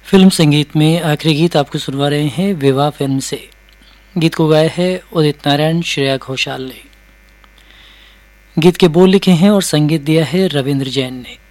Film संगीत में आखिरी गीत आपको सुनवा रहे हैं विवाह फिल्म से। गीत को गाया है उदित नारायण श्रेया घोषाल ने। गीत के बोल लिखे हैं और संगीत दिया है रविंद्र जैन ने।